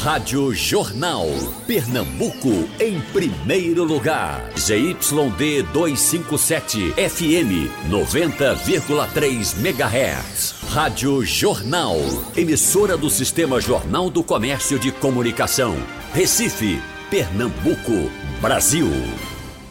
Rádio Jornal. Pernambuco em primeiro lugar. ZYD 257 FM 90,3 MHz. Rádio Jornal. Emissora do Sistema Jornal do Comércio de Comunicação. Recife, Pernambuco, Brasil.